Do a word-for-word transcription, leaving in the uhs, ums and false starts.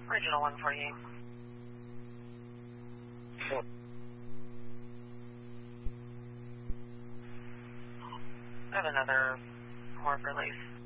Original one forty-eight. I have another morph release.